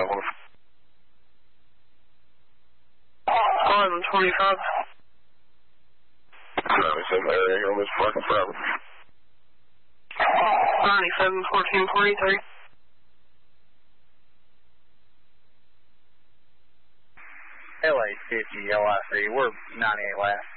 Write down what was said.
1125. 97 area, you're almost fucking forever. 97 14 43. LA 50 LIC, we're 98 last.